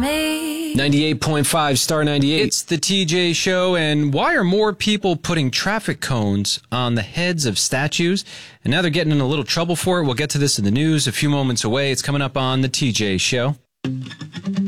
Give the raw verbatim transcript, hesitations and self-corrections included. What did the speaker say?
me. ninety-eight point five Star ninety-eight. It's the T J Show, and why are more people putting traffic cones on the heads of statues? And now they're getting in a little trouble for it. We'll get to this in the news a few moments away. It's coming up on the T J Show.